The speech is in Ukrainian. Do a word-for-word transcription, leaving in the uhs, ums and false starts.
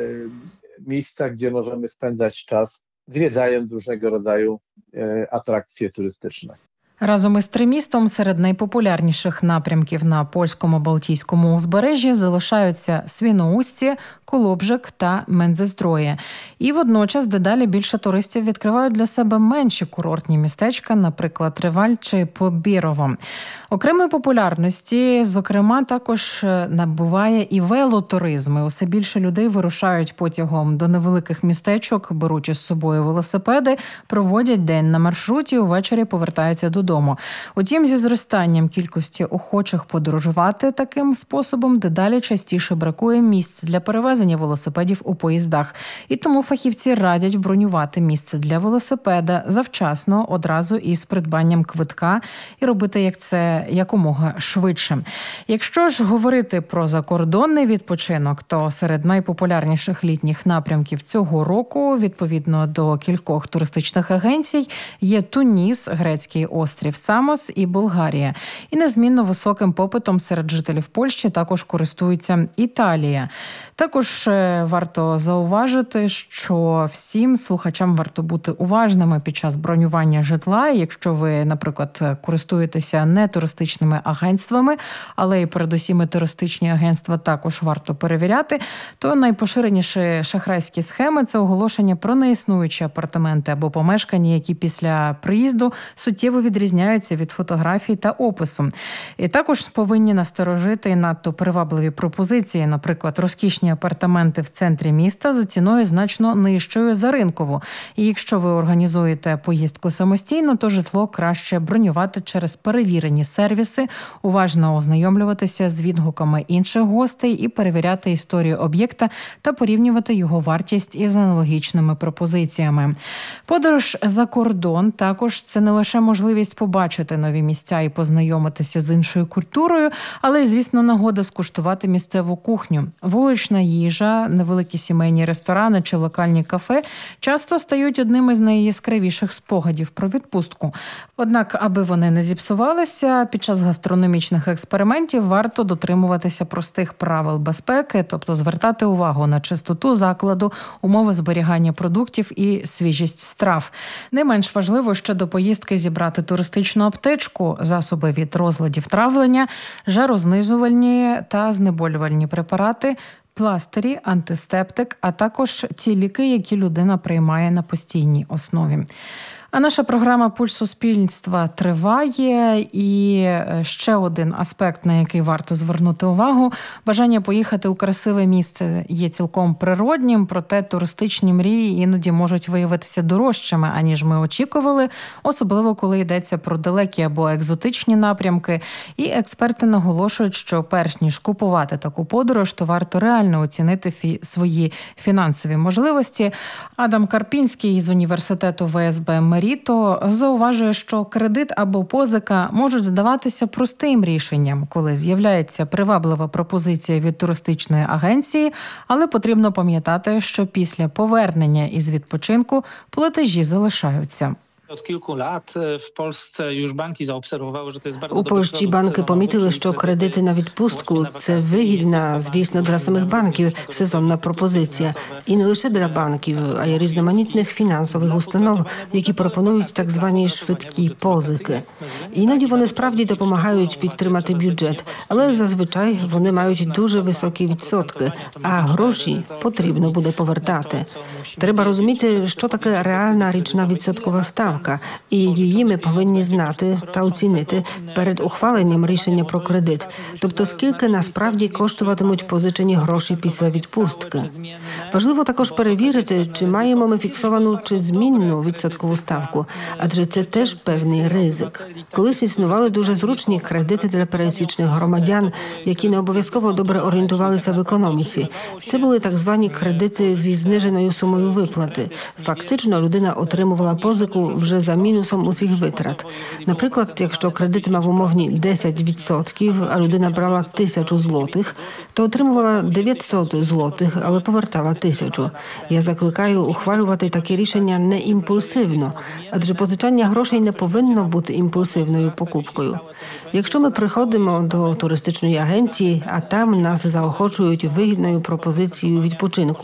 miejsca, gdzie możemy spędzać czas, zwiedzając różnego rodzaju atrakcje turystyczne. Разом із Тримістом серед найпопулярніших напрямків на польському-балтійському узбережжі залишаються Свіноустці, Колобжик та Мензес-Дрое. І водночас дедалі більше туристів відкривають для себе менші курортні містечка, наприклад, Реваль чи Побєрово. Окремої популярності, зокрема, також набуває і велотуризм. І усе більше людей вирушають потягом до невеликих містечок, беруть із собою велосипеди, проводять день на маршруті, увечері повертаються додому. Утім, зі зростанням кількості охочих подорожувати таким способом дедалі частіше бракує місць для перевезення велосипедів у поїздах. І тому фахівці радять бронювати місце для велосипеда завчасно, одразу із придбанням квитка і робити як це якомога швидше. Якщо ж говорити про закордонний відпочинок, то серед найпопулярніших літніх напрямків цього року, відповідно до кількох туристичних агенцій, є Туніс, грецький острів Самос і Болгарія. І незмінно високим попитом серед жителів Польщі також користується Італія. Також варто зауважити, що всім слухачам варто бути уважними під час бронювання житла. Якщо ви, наприклад, користуєтеся не туристичними агентствами, але й передусім і туристичні агентства також варто перевіряти, то найпоширеніші шахрайські схеми – це оголошення про неіснуючі апартаменти або помешкання, які після приїзду суттєво відрізняються від фотографій та опису. І також повинні насторожити і надто привабливі пропозиції, наприклад, розкішні апартаменти в центрі міста за ціною значно нижчою за ринкову. І якщо ви організуєте поїздку самостійно, то житло краще бронювати через перевірені сервіси, уважно ознайомлюватися з відгуками інших гостей і перевіряти історію об'єкта та порівнювати його вартість із аналогічними пропозиціями. Подорож за кордон також це не лише можливість побачити нові місця і познайомитися з іншою культурою, але й, звісно, нагода скуштувати місцеву кухню. Вулична їжа, невеликі сімейні ресторани чи локальні кафе часто стають одними з найяскравіших спогадів про відпустку. Однак, аби вони не зіпсувалися, під час гастрономічних експериментів варто дотримуватися простих правил безпеки, тобто звертати увагу на чистоту закладу, умови зберігання продуктів і свіжість страв. Не менш важливо ще до поїздки зібрати туристичну аптечку, засоби від розладів травлення, жарознижувальні та знеболювальні препарати, пластирі, антисептик, а також ті ліки, які людина приймає на постійній основі. А наша програма «Пульс суспільства» триває, і ще один аспект, на який варто звернути увагу – бажання поїхати у красиве місце є цілком природнім, проте туристичні мрії іноді можуть виявитися дорожчими, аніж ми очікували, особливо коли йдеться про далекі або екзотичні напрямки. І експерти наголошують, що перш ніж купувати таку подорож, то варто реально оцінити фі- свої фінансові можливості. Адам Карпінський з університету Ве Ес Бе Меріто зауважує, що кредит або позика можуть здаватися простим рішенням, коли з'являється приваблива пропозиція від туристичної агенції, але потрібно пам'ятати, що після повернення із відпочинку платежі залишаються. У Польщі банки помітили, що кредити на відпустку – це вигідна, звісно, для самих банків сезонна пропозиція. І не лише для банків, а й різноманітних фінансових установ, які пропонують так звані швидкі позики. Іноді вони справді допомагають підтримати бюджет, але зазвичай вони мають дуже високі відсотки, а гроші потрібно буде повертати. Треба розуміти, що таке реальна річна відсоткова ставка, і її ми повинні знати та оцінити перед ухваленням рішення про кредит. Тобто, скільки насправді коштуватимуть позичені гроші після відпустки. Важливо також перевірити, чи маємо ми фіксовану чи змінну відсоткову ставку, адже це теж певний ризик. Колись існували дуже зручні кредити для пересічних громадян, які не обов'язково добре орієнтувалися в економіці. Це були так звані кредити зі зниженою сумою виплати. Фактично, людина отримувала позику вже за мінусом усіх витрат. Наприклад, якщо кредит мав умовні десять відсотків, а людина брала тисячу злотих, то отримувала дев'ятсот злотих, але повертала тисячу. Я закликаю ухвалювати такі рішення не імпульсивно, адже позичання грошей не повинно бути імпульсивною покупкою. Якщо ми приходимо до туристичної агенції, а там нас заохочують вигідною пропозицією відпочинку,